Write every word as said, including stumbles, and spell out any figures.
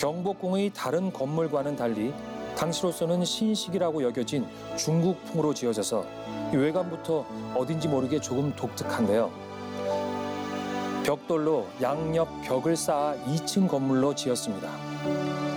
경복궁의 다른 건물과는 달리 당시로서는 신식이라고 여겨진 중국풍으로 지어져서 외관부터 어딘지 모르게 조금 독특한데요. 벽돌로 양옆 벽을 쌓아 이 층 건물로 지었습니다.